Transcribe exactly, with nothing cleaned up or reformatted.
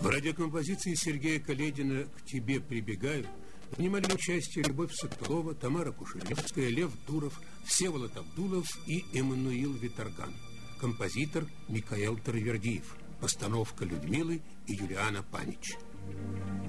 В радиокомпозиции Сергея Каледина «К тебе прибегаю» принимали участие Любовь Соколова, Тамара Кушелевская, Лев Туров, Всеволод Абдулов и Эммануил Виторган. Композитор Микаэл Таравердиев. Постановка Людмилы и Юлиана Панич.